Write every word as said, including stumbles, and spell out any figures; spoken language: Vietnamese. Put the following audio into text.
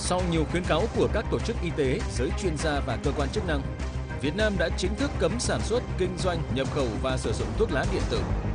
Sau nhiều khuyến cáo của các tổ chức y tế, giới chuyên gia và cơ quan chức năng, Việt Nam đã chính thức cấm sản xuất, kinh doanh, nhập khẩu và sử dụng thuốc lá điện tử.